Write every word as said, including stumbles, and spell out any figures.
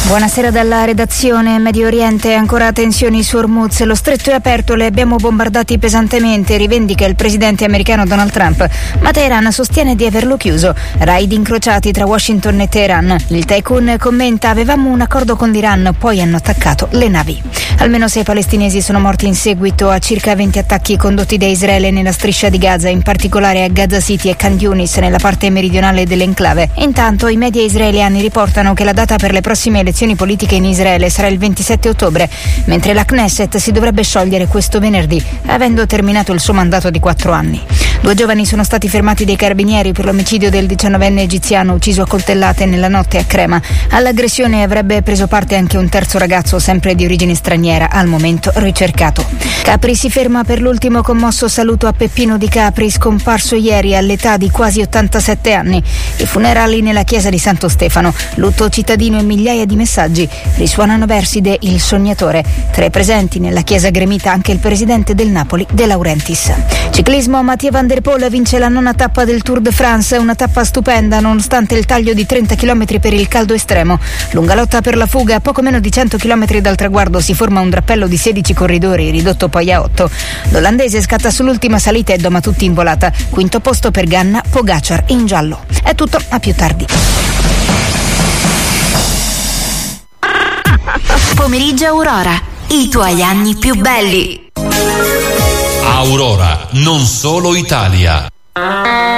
Buonasera dalla redazione. Medio Oriente, ancora tensioni su Hormuz. Lo stretto è aperto, le abbiamo bombardati pesantemente, rivendica il presidente americano Donald Trump, ma Teheran sostiene di averlo chiuso. Raid incrociati tra Washington e Teheran. Il tycoon commenta: avevamo un accordo con l'Iran, poi hanno attaccato le navi. Almeno sei palestinesi sono morti in seguito a circa venti attacchi condotti da Israele nella striscia di Gaza, in particolare a Gaza City e Khan Yunis, nella parte meridionale dell'enclave. Intanto i media israeliani riportano che la data per le prossime elezioni politiche in Israele sarà il ventisette ottobre, mentre la Knesset si dovrebbe sciogliere questo venerdì, avendo terminato il suo mandato di quattro anni. Due giovani sono stati fermati dai carabinieri per l'omicidio del diciannovenne egiziano ucciso a coltellate nella notte a Crema. All'aggressione avrebbe preso parte anche un terzo ragazzo, sempre di origine straniera, al momento ricercato. Capri si ferma per l'ultimo commosso saluto a Peppino Di Capri, scomparso ieri all'età di quasi ottantasette anni. I funerali nella chiesa di Santo Stefano, lutto cittadino e migliaia di messaggi. Risuonano versi de Il Sognatore. Tra i presenti nella chiesa gremita anche il presidente del Napoli, De Laurentiis. Ciclismo, Mathieu Van Der Poel vince la nona tappa del Tour de France, una tappa stupenda nonostante il taglio di trenta chilometri per il caldo estremo. Lunga lotta per la fuga, a poco meno di cento chilometri dal traguardo si forma un drappello di sedici corridori, ridotto poi a otto. L'olandese scatta sull'ultima salita e doma tutti in volata. Quinto posto per Ganna, Pogacar in giallo. È tutto, a più tardi. Pomeriggio Aurora, i tuoi anni più belli. Aurora, non solo Italia.